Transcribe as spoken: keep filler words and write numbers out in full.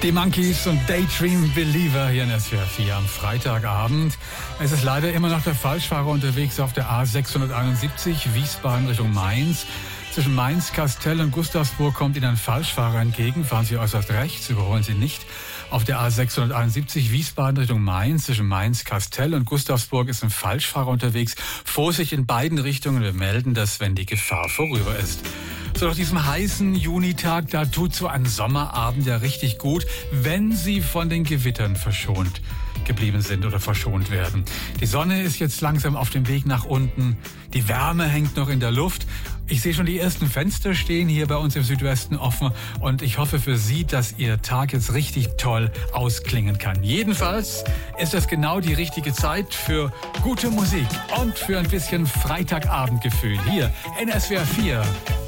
Die Monkeys und Daydream Believer hier in S W R vier am Freitagabend. Es ist leider immer noch der Falschfahrer unterwegs auf der A sechshunderteinundsiebzig Wiesbaden Richtung Mainz. Zwischen Mainz, Kastel und Gustavsburg kommt Ihnen ein Falschfahrer entgegen. Fahren Sie äußerst rechts, überholen Sie nicht. Auf der A sechshunderteinundsiebzig Wiesbaden Richtung Mainz, zwischen Mainz, Kastel und Gustavsburg ist ein Falschfahrer unterwegs. Vorsicht in beiden Richtungen. Wir melden das, wenn die Gefahr vorüber ist. So, nach diesem heißen Junitag, da tut so ein Sommerabend ja richtig gut, wenn Sie von den Gewittern verschont geblieben sind oder verschont werden. Die Sonne ist jetzt langsam auf dem Weg nach unten. Die Wärme hängt noch in der Luft. Ich sehe schon, die ersten Fenster stehen hier bei uns im Südwesten offen und ich hoffe für Sie, dass Ihr Tag jetzt richtig toll ausklingen kann. Jedenfalls ist das genau die richtige Zeit für gute Musik und für ein bisschen Freitagabendgefühl hier in S W R vier.